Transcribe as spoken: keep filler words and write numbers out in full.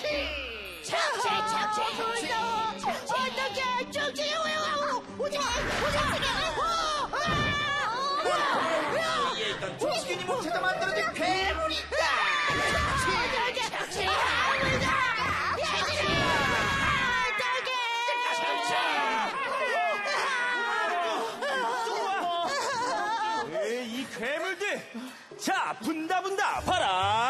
착취, 착취, 착취. 어떡해, 착취, 오지, 오지, 위에 있던 조치균이 못 찾아 만들어진 괴물이다. 착취, 착취, 이 괴물들! 자, 분다 분다 봐라!